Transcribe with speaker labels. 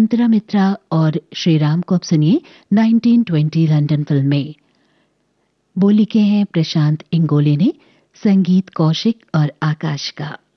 Speaker 1: अंतरा मित्रा और श्रीराम को अब सुनिए 1920 लंदन फिल्म में। बोली के हैं प्रशांत इंगोले ने, संगीत कौशिक और आकाश का।